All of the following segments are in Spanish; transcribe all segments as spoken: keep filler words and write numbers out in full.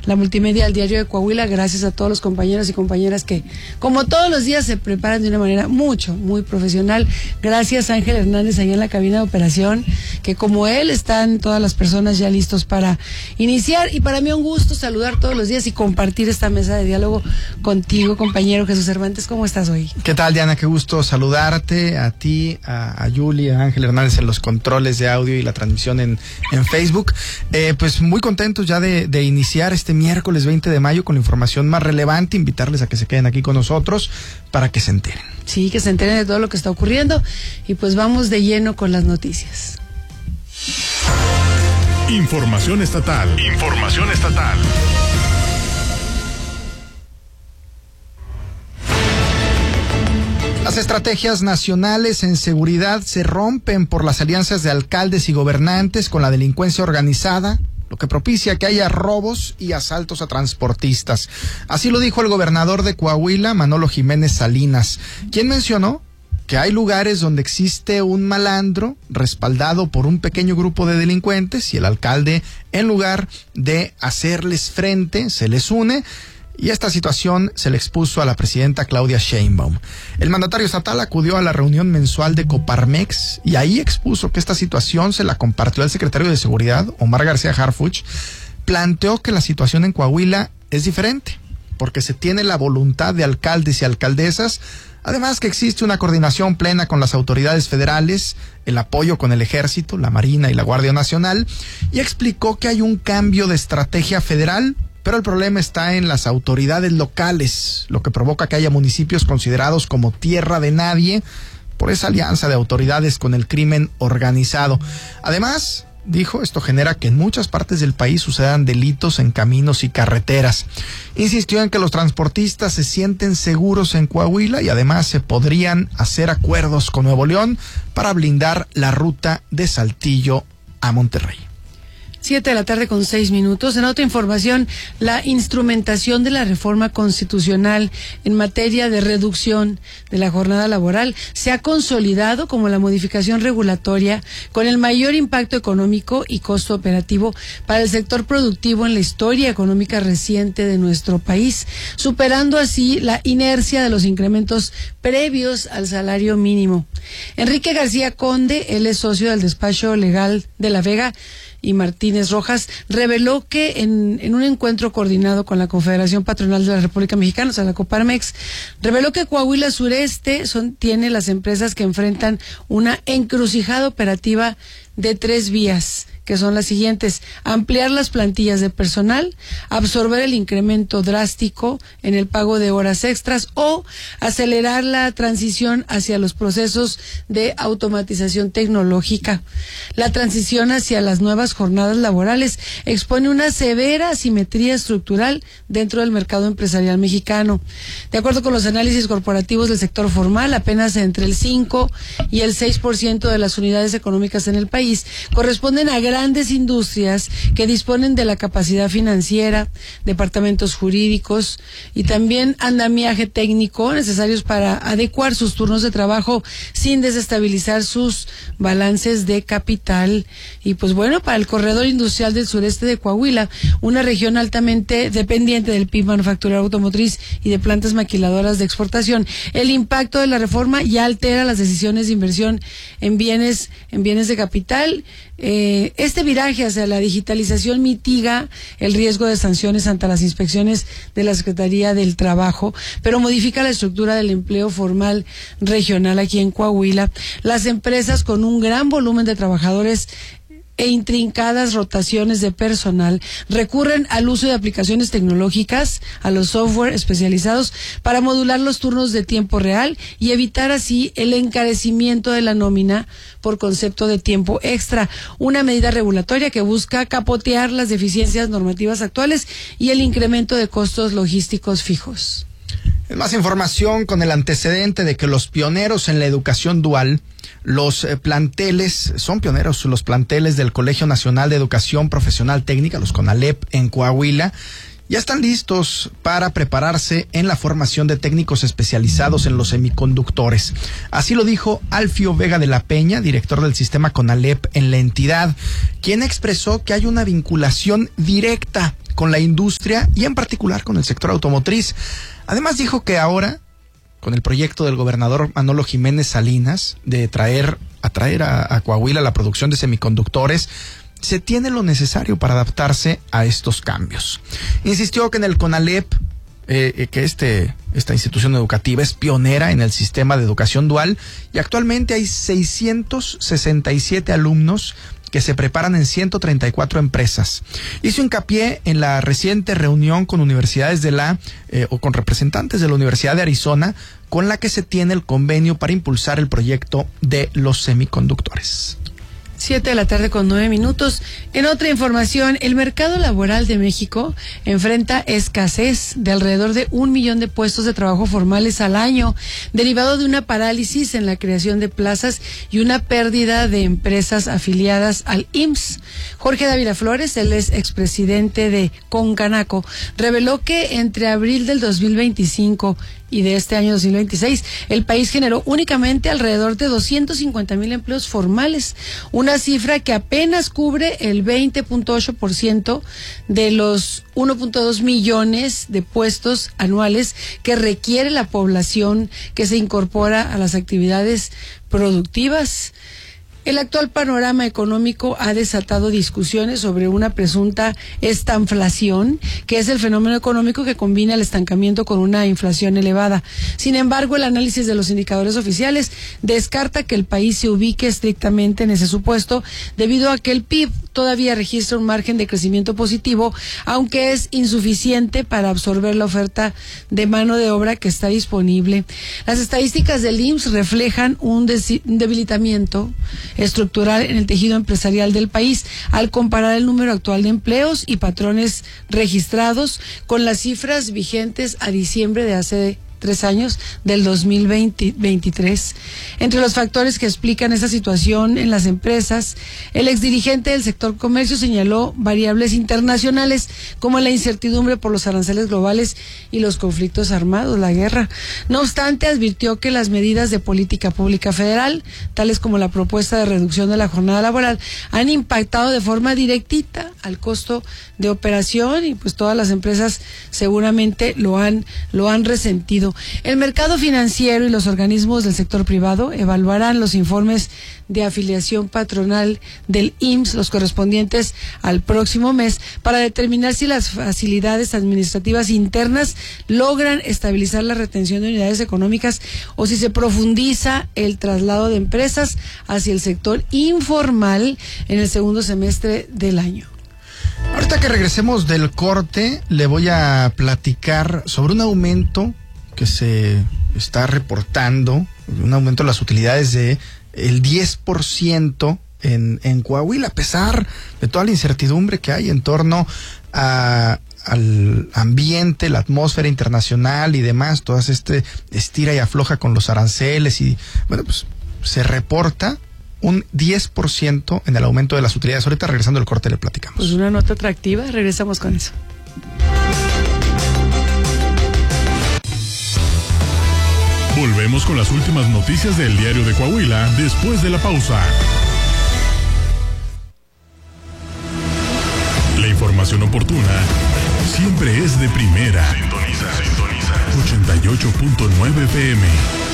la multimedia al Diario de Coahuila. Gracias a todos los compañeros y compañeras que, como todos los días, se preparan de una manera mucho, muy profesional. Gracias a Ángel Hernández ahí en la cabina de operación, que como él están todas las personas ya listos para iniciar. Y para mí un gusto saludar todos los días y compartir esta mesa de diálogo contigo, compañero Jesús Cervantes. ¿Cómo estás hoy? ¿Qué tal, Diana? Qué gusto saludarte, a ti, a, a Yuli, a Ángel Hernández en los controles de audio y la transmisión en, en Facebook. Eh, pues muy contentos ya de, de iniciar este miércoles veinte de mayo con la información más relevante. Invitarles a que se queden aquí con nosotros para que se enteren. Sí, que se enteren de todo lo que está ocurriendo. Y pues vamos de lleno con las noticias. Información estatal. Información estatal. Las estrategias nacionales en seguridad se rompen por las alianzas de alcaldes y gobernantes con la delincuencia organizada, lo que propicia que haya robos y asaltos a transportistas. Así lo dijo el gobernador de Coahuila, Manolo Jiménez Salinas, quien mencionó que hay lugares donde existe un malandro respaldado por un pequeño grupo de delincuentes y el alcalde, en lugar de hacerles frente, se les une. Y esta situación se le expuso a la presidenta Claudia Sheinbaum. El mandatario estatal acudió a la reunión mensual de Coparmex y ahí expuso que esta situación se la compartió al secretario de Seguridad, Omar García Harfuch. Planteó que la situación en Coahuila es diferente, porque se tiene la voluntad de alcaldes y alcaldesas, además que existe una coordinación plena con las autoridades federales, el apoyo con el Ejército, la Marina y la Guardia Nacional, y explicó que hay un cambio de estrategia federal, pero el problema está en las autoridades locales, lo que provoca que haya municipios considerados como tierra de nadie por esa alianza de autoridades con el crimen organizado. Además, dijo, esto genera que en muchas partes del país sucedan delitos en caminos y carreteras. Insistió en que los transportistas se sienten seguros en Coahuila y además se podrían hacer acuerdos con Nuevo León para blindar la ruta de Saltillo a Monterrey. Siete de la tarde con seis minutos. En otra información, la instrumentación de la reforma constitucional en materia de reducción de la jornada laboral se ha consolidado como la modificación regulatoria con el mayor impacto económico y costo operativo para el sector productivo en la historia económica reciente de nuestro país, superando así la inercia de los incrementos previos al salario mínimo. Enrique García Conde, él es socio del despacho legal de La Vega y Martínez Rojas, reveló que en, en un encuentro coordinado con la Confederación Patronal de la República Mexicana, o sea, la Coparmex, reveló que Coahuila Sureste son, tiene las empresas que enfrentan una encrucijada operativa de tres vías, que son las siguientes: ampliar las plantillas de personal, absorber el incremento drástico en el pago de horas extras o acelerar la transición hacia los procesos de automatización tecnológica. La transición hacia las nuevas jornadas laborales expone una severa asimetría estructural dentro del mercado empresarial mexicano. De acuerdo con los análisis corporativos del sector formal, apenas entre el cinco y el seis por ciento de las unidades económicas en el país corresponden a grandes industrias que disponen de la capacidad financiera, departamentos jurídicos y también andamiaje técnico necesarios para adecuar sus turnos de trabajo sin desestabilizar sus balances de capital. Y pues bueno, para el corredor industrial del sureste de Coahuila, una región altamente dependiente del P I B manufacturero automotriz y de plantas maquiladoras de exportación, el impacto de la reforma ya altera las decisiones de inversión en bienes, en bienes de capital. Eh, este viraje hacia la digitalización mitiga el riesgo de sanciones ante las inspecciones de la Secretaría del Trabajo, pero modifica la estructura del empleo formal regional aquí en Coahuila. Las empresas con un gran volumen de trabajadores e intrincadas rotaciones de personal recurren al uso de aplicaciones tecnológicas, a los software especializados para modular los turnos de tiempo real y evitar así el encarecimiento de la nómina por concepto de tiempo extra, una medida regulatoria que busca capotear las deficiencias normativas actuales y el incremento de costos logísticos fijos. Más información con el antecedente de que los pioneros en la educación dual, los eh, planteles, son pioneros los planteles del Colegio Nacional de Educación Profesional Técnica, los CONALEP en Coahuila, ya están listos para prepararse en la formación de técnicos especializados en los semiconductores. Así lo dijo Alfio Vega de la Peña, director del sistema CONALEP en la entidad, quien expresó que hay una vinculación directa con la industria y en particular con el sector automotriz. Además dijo que ahora, con el proyecto del gobernador Manolo Jiménez Salinas de traer, atraer a, a Coahuila la producción de semiconductores, se tiene lo necesario para adaptarse a estos cambios. Insistió que en el CONALEP, eh, que este, esta institución educativa es pionera en el sistema de educación dual y actualmente hay seiscientos sesenta y siete alumnos que se preparan en ciento treinta y cuatro empresas. Hizo hincapié en la reciente reunión con universidades de la, eh, o con representantes de la Universidad de Arizona, con la que se tiene el convenio para impulsar el proyecto de los semiconductores. Siete de la tarde con nueve minutos. En otra información, el mercado laboral de México enfrenta escasez de alrededor de un millón de puestos de trabajo formales al año, derivado de una parálisis en la creación de plazas y una pérdida de empresas afiliadas al I M S S. Jorge Dávila Flores, el ex expresidente de Concanaco, reveló que entre abril del dos mil veinticinco y de este año dos mil veintiséis, el país generó únicamente alrededor de doscientos cincuenta mil empleos formales, una cifra que apenas cubre el veinte punto ocho por ciento de los uno punto dos millones de puestos anuales que requiere la población que se incorpora a las actividades productivas. El actual panorama económico ha desatado discusiones sobre una presunta estanflación, que es el fenómeno económico que combina el estancamiento con una inflación elevada. Sin embargo, el análisis de los indicadores oficiales descarta que el país se ubique estrictamente en ese supuesto, debido a que el P I B todavía registra un margen de crecimiento positivo, aunque es insuficiente para absorber la oferta de mano de obra que está disponible. Las estadísticas del I M S S reflejan un debilitamiento estructural en el tejido empresarial del país al comparar el número actual de empleos y patrones registrados con las cifras vigentes a diciembre de hace tres años, del dos mil veinte, veintitrés. Entre los factores que explican esta situación en las empresas, el exdirigente del sector comercio señaló variables internacionales como la incertidumbre por los aranceles globales y los conflictos armados, la guerra. No obstante, advirtió que las medidas de política pública federal, tales como la propuesta de reducción de la jornada laboral, han impactado de forma directita al costo de operación y pues todas las empresas seguramente lo han, lo han resentido. El mercado financiero y los organismos del sector privado evaluarán los informes de afiliación patronal del I M S S, los correspondientes al próximo mes, para determinar si las facilidades administrativas internas logran estabilizar la retención de unidades económicas o si se profundiza el traslado de empresas hacia el sector informal en el segundo semestre del año. Ahorita que regresemos del corte, le voy a platicar sobre un aumento que se está reportando, un aumento de las utilidades de el diez por ciento en, en Coahuila, a pesar de toda la incertidumbre que hay en torno a, al ambiente, la atmósfera internacional y demás, todas este estira y afloja con los aranceles y, bueno, pues se reporta un diez por ciento en el aumento de las utilidades. Ahorita regresando del corte le platicamos. Pues una nota atractiva, regresamos con eso. Volvemos con las últimas noticias del Diario de Coahuila después de la pausa. La información oportuna siempre es de primera. Sintoniza, sintoniza. ochenta y ocho punto nueve F M.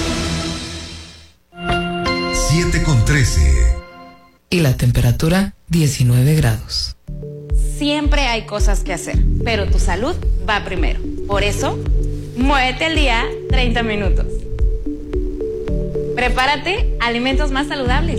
siete con trece. Y la temperatura diecinueve grados. Siempre hay cosas que hacer, pero tu salud va primero. Por eso, muévete al día treinta minutos. Prepárate alimentos más saludables.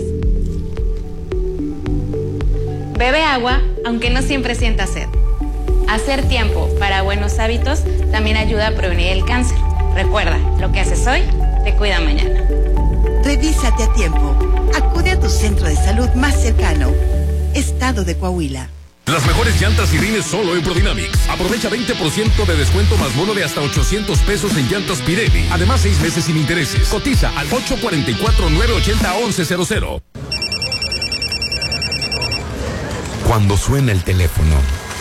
Bebe agua, aunque no siempre sientas sed. Hacer tiempo para buenos hábitos también ayuda a prevenir el cáncer. Recuerda, lo que haces hoy te cuida mañana. Revísate a tiempo. Acude a tu centro de salud más cercano. Estado de Coahuila. Las mejores llantas y rines solo en Prodynamics. Aprovecha veinte por ciento de descuento más bono de hasta ochocientos pesos en llantas Pirelli. Además, seis meses sin intereses. Cotiza al ocho cuatro cuatro, nueve ocho cero, once cero cero. Cuando suena el teléfono,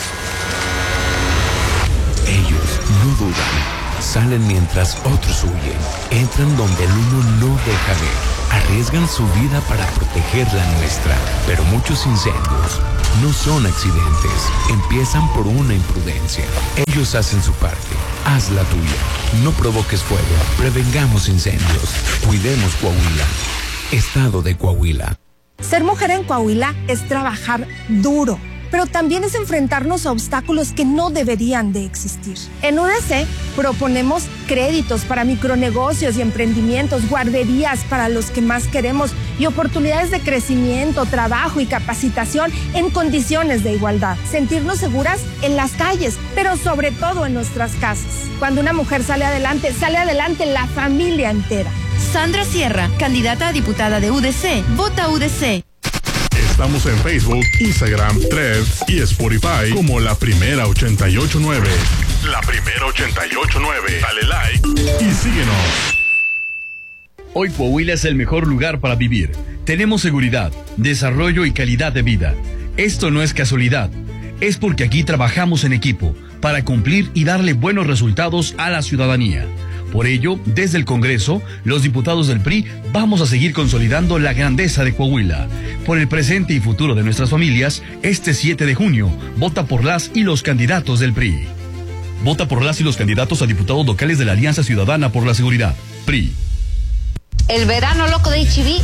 ellos no dudan. Salen mientras otros huyen. Entran donde el uno no deja ver. Arriesgan su vida para proteger la nuestra. Pero muchos incendios no son accidentes, empiezan por una imprudencia. Ellos hacen su parte, haz la tuya. No provoques fuego, prevengamos incendios, cuidemos Coahuila. Estado de Coahuila. Ser mujer en Coahuila es trabajar duro, pero también es enfrentarnos a obstáculos que no deberían de existir. En U D C proponemos créditos para micronegocios y emprendimientos, guarderías para los que más queremos y oportunidades de crecimiento, trabajo y capacitación en condiciones de igualdad. Sentirnos seguras en las calles, pero sobre todo en nuestras casas. Cuando una mujer sale adelante, sale adelante la familia entera. Sandra Sierra, candidata a diputada de U D C. Vota U D C. Estamos en Facebook, Instagram, Threads y Spotify como La Primera ochenta y ocho nueve. La Primera ochenta y ocho nueve. Dale like y síguenos. Hoy Coahuila es el mejor lugar para vivir. Tenemos seguridad, desarrollo y calidad de vida. Esto no es casualidad. Es porque aquí trabajamos en equipo para cumplir y darle buenos resultados a la ciudadanía. Por ello, desde el Congreso, los diputados del P R I vamos a seguir consolidando la grandeza de Coahuila. Por el presente y futuro de nuestras familias, este siete de junio, vota por las y los candidatos del P R I. Vota por las y los candidatos a diputados locales de la Alianza Ciudadana por la Seguridad, P R I. El verano loco de H E B